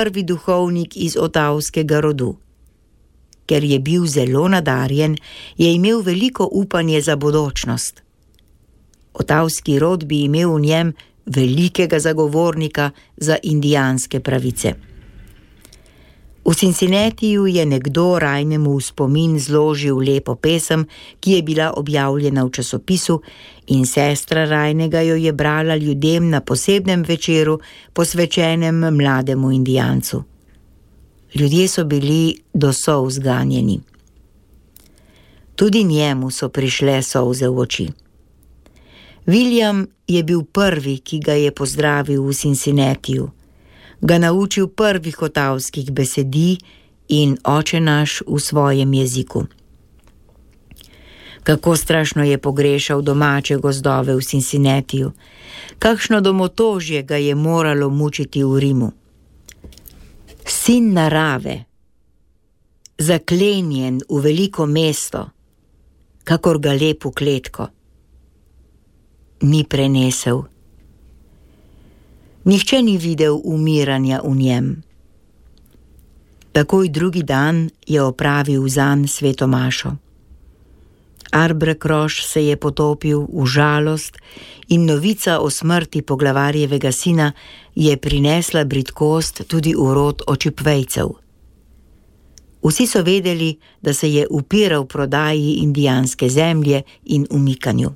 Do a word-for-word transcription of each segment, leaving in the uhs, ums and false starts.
prvi duhovnik iz otavskega rodu. Ker je bil zelo nadarjen, je imel veliko upanje za bodočnost. Otavski rod bi imel v njem velikega zagovornika za indijanske pravice. V Cincinnatiju je nekdo Rajnemu v spomin zložil lepo pesem, ki je bila objavljena v časopisu, in sestra Rajnega jo je brala ljudem na posebnem večeru, posvečenem mlademu Indijancu. Ljudje so bili do solz ganjeni. Tudi njemu so prišle solze v oči. William je bil prvi, ki ga je pozdravil v Cincinnatiju, ga naučil prvih otavskih besedi in Oče naš v svojem jeziku. Kako strašno je pogrešal domače gozdove v Cincinnatiju, kakšno domotožje ga je moralo mučiti v Rimu. Sin narave, zaklenjen v veliko mesto, kakor ga lep v kletko, ni prenesel. Nihče ni videl umiranja v njem. Takoj drugi dan je opravil zanj svetomašo. Arbrekroš se je potopil v žalost in novica o smrti poglavarjevega sina je prinesla bridkost tudi v rod očipvejcev. Vsi so vedeli, da se je upiral prodaji indijanske zemlje in umikanju.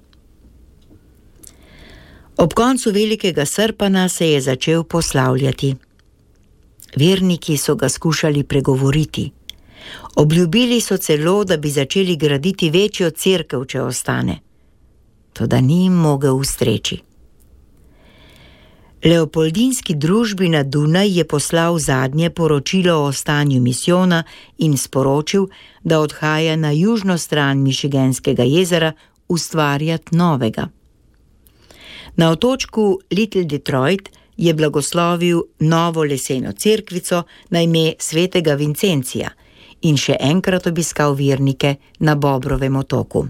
Ob koncu velikega srpana se je začel poslavljati. Verniki so ga skušali pregovoriti. Obljubili so celo, da bi začeli graditi večjo cerkev, če ostane. Toda ni jim mogel ustreči. Leopoldinski družbi na Dunaj je poslal zadnje poročilo o stanju misijona in sporočil, da odhaja na južno stran Michiganskega jezera ustvarjati novega. Na otočku Little Detroit je blagoslovil novo leseno cerkvico na ime svetega Vincencija in še enkrat obiskal vernike na Bobrovem otoku.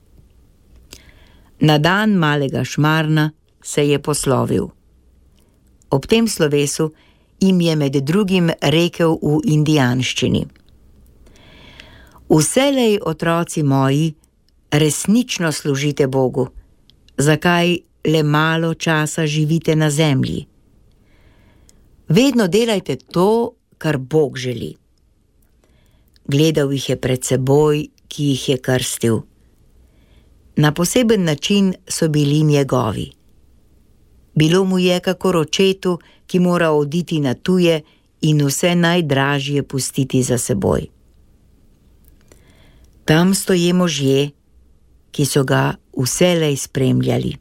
Na dan malega šmarna se je poslovil. Ob tem slovesu jim je med drugim rekel v indijanščini: Vselej, otroci moji, resnično služite Bogu. Zakaj le malo časa živite na zemlji? Vedno delajte to, kar Bog želi. Gledal jih je pred seboj, ki jih je krstil. Na poseben način so bili njegovi. Bilo mu je kakor očetu, ki mora oditi na tuje in vse najdražje pustiti za seboj. Tam stoje možje, ki so ga vselej spremljali.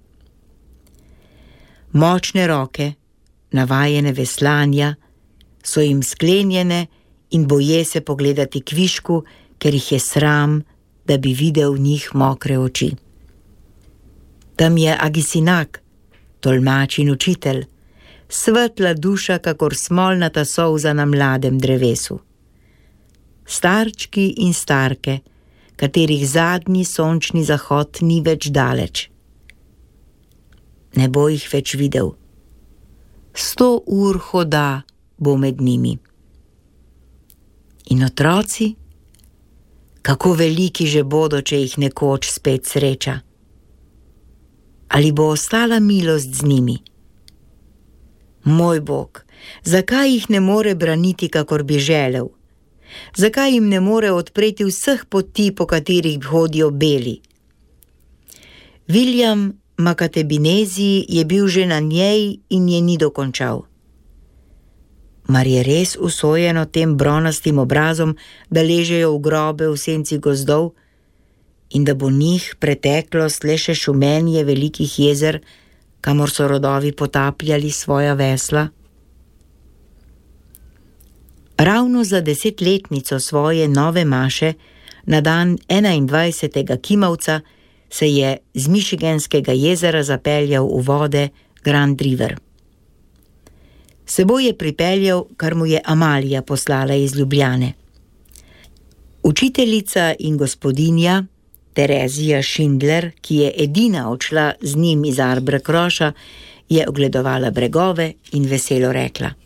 Močne roke, navajene veslanja, so jim sklenjene in boje se pogledati kvišku, ker jih je sram, da bi videl v njih mokre oči. Tam je Agisinak, tolmač in učitelj, svetla duša kakor smolnata solza na mladem drevesu. Starčki in starke, katerih zadnji sončni zahod ni več daleč. Ne bo jih več videl. Sto ur hoda bo med njimi. In otroci? Kako veliki že bodo, če jih nekoč spet sreča? Ali bo ostala milost z njimi? Moj Bog, zakaj jih ne more braniti, kakor bi želel? Zakaj jim ne more odpreti vseh poti, po katerih hodijo beli? William Makatebinezi je bil že na njej in je ni dokončal. Mar je res usojeno tem bronastim obrazom, da ležejo v grobe v senci gozdov in da bo njih preteklost le še šumenje velikih jezer, kamor so rodovi potapljali svoja vesla? Ravno za desetletnico svoje nove maše, na dan enaindvajsetega kimavca, se je z Michiganskega jezera zapeljal v vode Grand River. Seboj je pripeljal, kar mu je Amalija poslala iz Ljubljane. Učiteljica in gospodinja Terezija Schindler, ki je edina odšla z njim iz Arbrekroša, je ogledovala bregove in veselo rekla: